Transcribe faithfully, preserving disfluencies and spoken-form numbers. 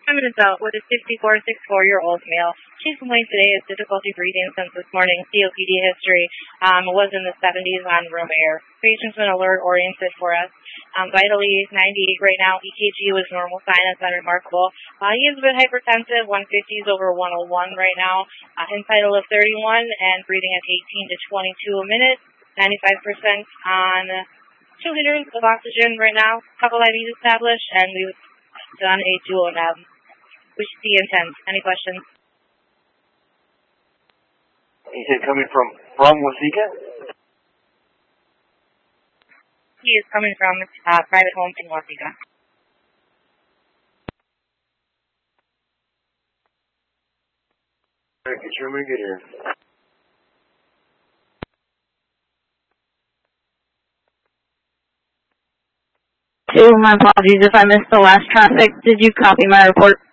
I'm an adult with a sixty-four, sixty-four-year-old male. Chief complaint today is difficulty breathing since this morning. C O P D history um, was in the seventies on room air. Patient's been alert-oriented for us. Um, vitally ninety-eight right now. E K G was normal sign. That's unremarkable. Uh, he is a bit hypertensive. one fifty is over one oh one right now. Uh, Incidal of thirty-one and breathing at eighteen to twenty-two a minute. ninety-five percent on two liters of oxygen right now. Couple I Vs established, and we've done a dual N A B. We should be intense. Any questions? He said coming from from Waseca? He is coming from uh, private home in Waseca. All right, get your room good here. Two, my apologies if I missed the last traffic. Did you copy my report?